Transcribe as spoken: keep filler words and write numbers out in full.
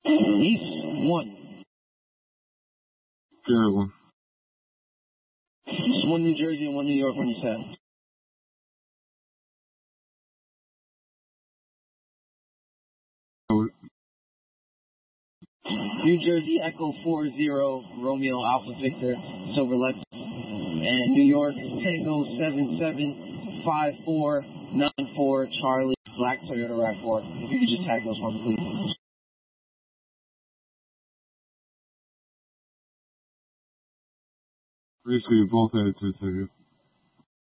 East one. Carolyn. One New Jersey and one New York when you said. New Jersey Echo four zero Romeo Alpha Victor Silver Lex, and New York Tango seven seven five four nine four Charlie Black Toyota RAV four. If you could just tag those for me, please. Basically, both had to take it.